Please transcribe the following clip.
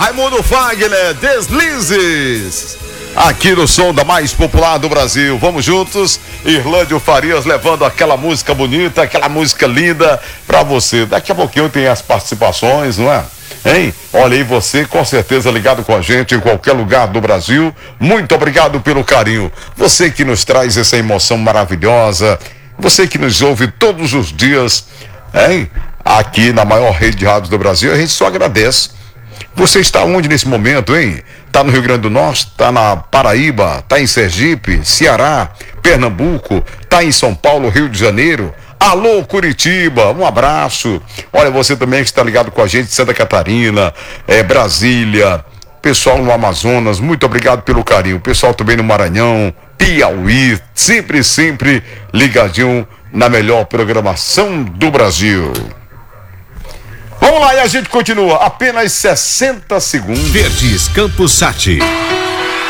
Raimundo Fagner, Deslizes. Aqui no som da mais popular do Brasil. Vamos juntos, Irlândio Farias levando aquela música bonita, aquela música linda pra você. Daqui a pouquinho tem as participações, não é? Hein? Olha aí, você com certeza ligado com a gente em qualquer lugar do Brasil. Muito obrigado pelo carinho. Você que nos traz essa emoção maravilhosa. Você que nos ouve todos os dias, hein? Aqui na maior rede de rádios do Brasil, a gente só agradece. Você está onde nesse momento, hein? Está no Rio Grande do Norte, está na Paraíba, está em Sergipe, Ceará, Pernambuco, está em São Paulo, Rio de Janeiro. Alô, Curitiba, um abraço. Olha, você também que está ligado com a gente, Santa Catarina, Brasília, pessoal no Amazonas, muito obrigado pelo carinho. Pessoal também no Maranhão, Piauí, sempre ligadinho na melhor programação do Brasil. Vamos lá, e a gente continua. Apenas 60 segundos. Verdes Campos Sat.